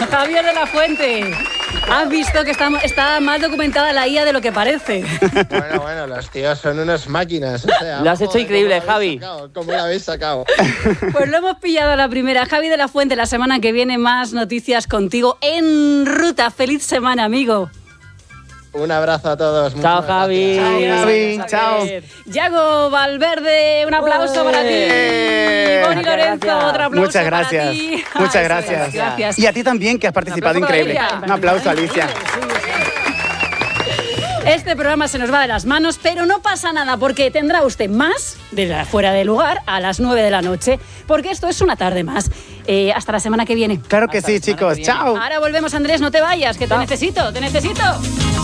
Javier de la Fuente. Has visto que está más documentada la IA de lo que parece. Bueno, los tíos son unas máquinas. O sea, lo has hecho increíble, Javi. ¿Cómo lo habéis sacado? Pues lo hemos pillado a la primera. Javi de la Fuente, la semana que viene más noticias contigo en ruta. Feliz semana, amigo. Un abrazo a todos. Chao, Javi. Chao, Javi. Chao. Yago Valverde, un aplauso para ti. Boni Lorenzo, otro aplauso Muchas gracias. para ti. Muchas Ay, gracias. Gracias. Y a ti también, que has participado increíble. Un aplauso, Alicia. Este programa se nos va de las manos, pero no pasa nada porque tendrá usted más de fuera de lugar a las 9 de la noche, porque esto es una tarde más. Hasta la semana que viene. Claro que sí, chicos. Chao. Ahora volvemos, Andrés, no te vayas, que te necesito.